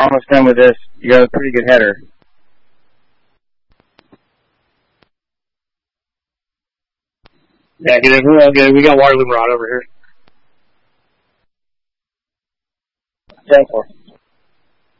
almost done with this. You got a pretty good header. Yeah, get it. We're all good. We got Waterloo Rod over here. 10-4.